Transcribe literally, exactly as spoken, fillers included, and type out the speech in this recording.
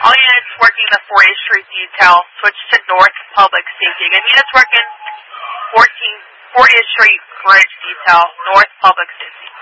All units working the four eighth Street detail, switch to North Public Safety. Again, units working fourteen, four eighth Street Bridge detail, North Public Safety.